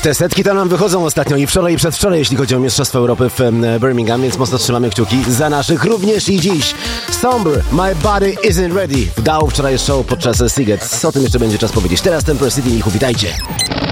Te setki tam nam wychodzą ostatnio i wczoraj i przedwczoraj, jeśli chodzi o Mistrzostwo Europy w Birmingham, więc mocno trzymamy kciuki za naszych również i dziś. Somber, My Body Isn't Ready. Wdał wczoraj show podczas Seagate. O tym jeszcze będzie czas powiedzieć. Teraz Temper City, witajcie.